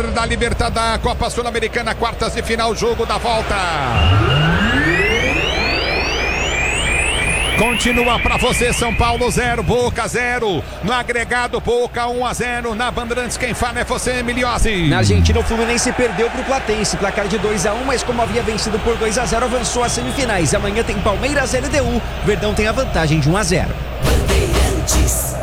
da Libertadores, da Copa Sul-Americana, quartas de final, jogo da volta. Continua pra você, São Paulo 0, Boca 0. No agregado, Boca 1-0. Na Bandeirantes, quem fala é você, Emiliose. Na Argentina, o Fluminense perdeu pro Platense, placar de 2-1, mas como havia vencido por 2-0, avançou às semifinais. Amanhã tem Palmeiras LDU. Verdão tem a vantagem de 1-0. Bandeirantes.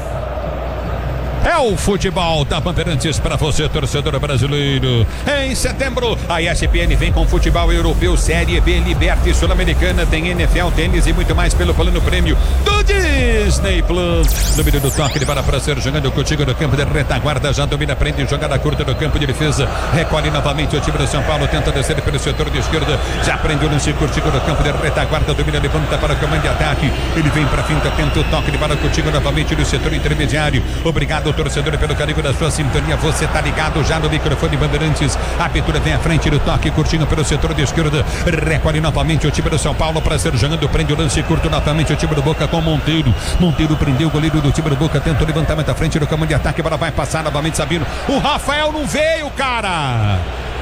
É o futebol da Bandeirantes para você, torcedor brasileiro. Em setembro, a ESPN vem com futebol europeu, Série B, Libertadores, Sul-Americana, tem NFL, tênis e muito mais pelo plano prêmio do Disney Plus. Domínio do toque de bola para ser jogando contigo no campo de retaguarda, já domina, prende, jogada curta no campo de defesa, recolhe novamente o time do São Paulo, tenta descer pelo setor de esquerda, já prende o lance contigo no campo de retaguarda, domina, levanta para o comando de ataque, ele vem para finta, tenta o toque de bola contigo novamente no setor intermediário. Obrigado, torcedor, pelo carinho da sua sintonia. Você tá ligado já no microfone Bandeirantes. A abertura vem à frente do toque curtinho pelo setor de esquerda. Recolhe novamente o time do São Paulo para ser jogando. Prende o lance curto novamente o time do Boca com Monteiro. Monteiro prendeu o goleiro do time do Boca. Tenta o levantamento à frente do comando de ataque. Agora vai passar novamente Sabino. O Rafael não veio, cara.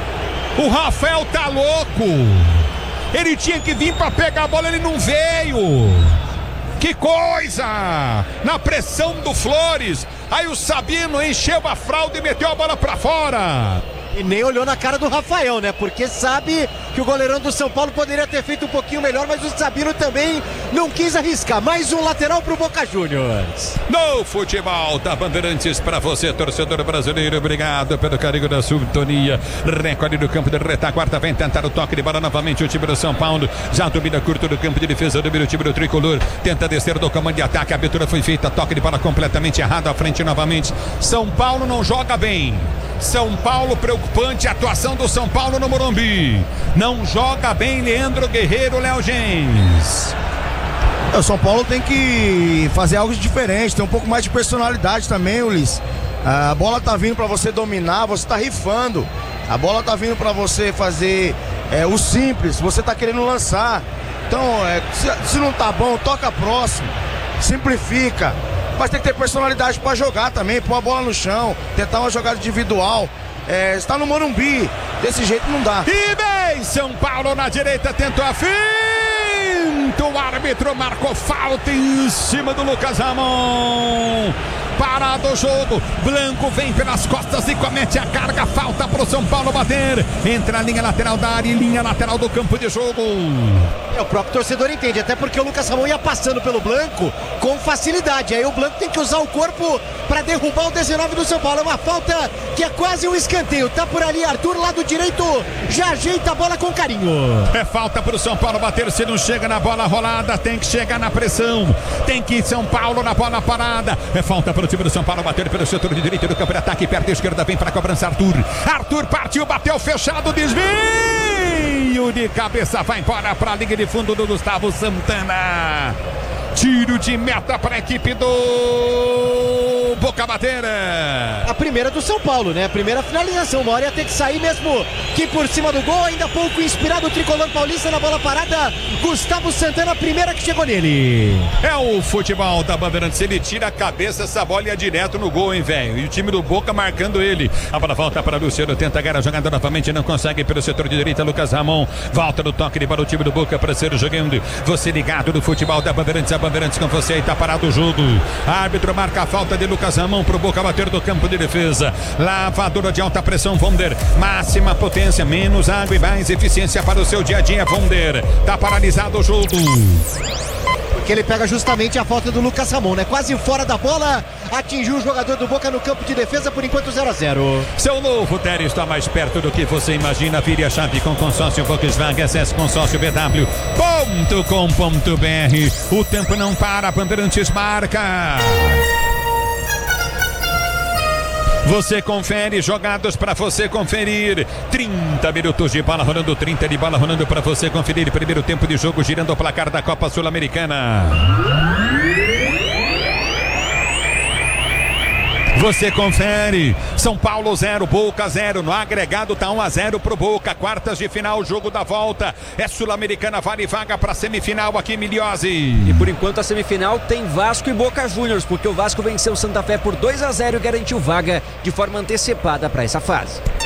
O Rafael tá louco. Ele tinha que vir para pegar a bola. Ele não veio. Que coisa! Na pressão do Flores. Aí o Sabino encheu a fralda e meteu a bola pra fora. E nem olhou na cara do Rafael, né? Porque sabe que o goleirão do São Paulo poderia ter feito um pouquinho melhor, mas o Sabino também não quis arriscar. Mais um lateral pro Boca Juniors. No futebol da Bandeirantes para você, torcedor brasileiro. Obrigado pelo carinho da sintonia. Recorde do campo de retaguarda. Vem tentar o toque de bola novamente o time do São Paulo. Já domina curto do campo de defesa. Domina o time do Tricolor. Tenta descer do comando de ataque. A abertura foi feita. Toque de bola completamente errado à frente novamente. São Paulo não joga bem. São Paulo preocupante, a atuação do São Paulo no Morumbi. Não joga bem Leandro Guerreiro, Léo Gens. O São Paulo tem que fazer algo diferente, tem um pouco mais de personalidade também, Ulisses. A bola tá vindo para você dominar, você tá rifando. A bola tá vindo para você fazer o simples, você tá querendo lançar. Então, se não tá bom, toca próximo, simplifica. Mas tem que ter personalidade para jogar também, pôr a bola no chão, tentar uma jogada individual. Está no Morumbi, desse jeito não dá. E bem, São Paulo na direita tentou a finta, o árbitro marcou falta em cima do Lucas Ramon. Parado o jogo, Blanco vem pelas costas e comete a carga, falta pro São Paulo bater, entra a linha lateral da área e linha lateral do campo de jogo. O próprio torcedor entende, até porque o Lucas Ramon ia passando pelo Blanco com facilidade, aí o Blanco tem que usar o corpo para derrubar o 19 do São Paulo. É uma falta que é quase um escanteio, tá por ali Arthur, lado direito, já ajeita a bola com carinho. É falta pro São Paulo bater, se não chega na bola rolada, tem que chegar na pressão, tem que ir São Paulo na bola parada. É falta pro time do São Paulo bater pelo setor de direito do campo de ataque, perto da esquerda, vem para a cobrança Arthur partiu, bateu fechado, desvio de cabeça, vai embora para a linha de fundo do Gustavo Santana. Tiro de meta para a equipe do Boca bater. A primeira do São Paulo, né? A primeira finalização. Uma hora ia ter que sair mesmo que por cima do gol. Ainda pouco inspirado o tricolor paulista na bola parada. Gustavo Santana, a primeira que chegou nele. É o futebol da Bandeirantes. Ele tira a cabeça, essa bola ia direto no gol, hein, velho? E o time do Boca marcando ele. A bola volta para Luciano. Tenta ganhar a jogada novamente. Não consegue pelo setor de direita. Lucas Ramon volta no toque de bola. O time do Boca para ser jogando. Você ligado no futebol da Bandeirantes. A Bandeirantes com você aí, tá parado o jogo. Árbitro marca a falta de Lucas Ramon pro Boca bater do campo de defesa. Lavadora de alta pressão, Vonder. Máxima potência, menos água e mais eficiência para o seu dia a dia, Vonder. Tá paralisado o jogo. Porque ele pega justamente a falta do Lucas Ramon, né? Quase fora da bola, atingiu o jogador do Boca no campo de defesa, por enquanto 0-0. Seu novo Tério está mais perto do que você imagina. Vire a chave com consórcio Volkswagen, acesse consórciobw.com.br. O tempo não para, Bandeirantes marca. Você confere, jogados para você conferir. 30 minutos de bola rolando, 30 de bola rolando para você conferir. Primeiro tempo de jogo, girando o placar da Copa Sul-Americana. Você confere. São Paulo 0, Boca 0. No agregado tá 1-0 pro Boca. Quartas de final, jogo da volta. É Sul-Americana, vale vaga pra semifinal aqui, Miliose. E por enquanto a semifinal tem Vasco e Boca Juniors, porque o Vasco venceu o Santa Fé por 2-0 e garantiu vaga de forma antecipada para essa fase.